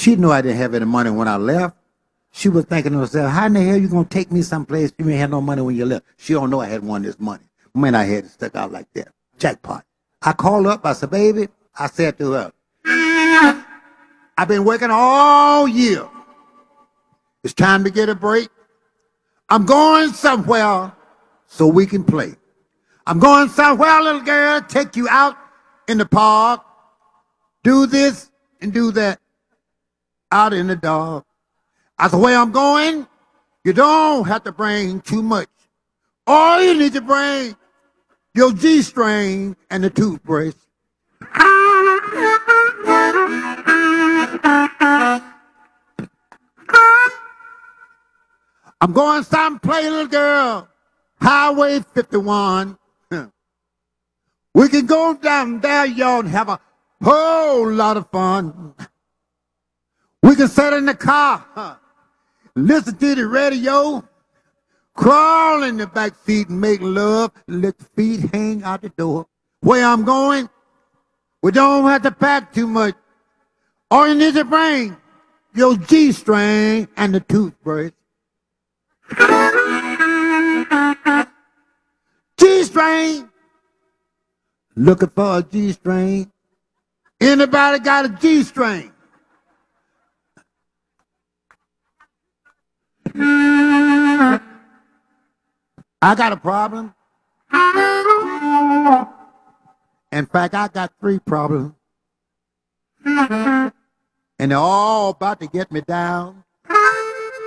She knew I didn't have any money when I left. She was thinking to herself, how in the hell you going to take me someplace you ain't had no money when you left? She don't know I had won this money. Man, I had it stuck out like that. Jackpot. I called up. I said, baby, I said to her, I've been working all year. It's time to get a break. I'm going somewhere so we can play. I'm going somewhere, little girl, take you out in the park, do this and do that out in the dark. I said, where I'm going, you don't have to bring too much. All you need to bring, your G-string and the toothbrush. I'm going someplace, little girl, Highway 51. We can go down there, y'all, and have a whole lot of fun. We can sit in the car, listen to the radio, crawl in the back seat and make love, let the feet hang out the door. Where I'm going, we don't have to pack too much. All you need to bring, your G-string and the toothbrush. G-string. Looking for a G-string. Anybody got a G-string? I got a problem. In fact, I got 3 problems. And they're all about to get me down.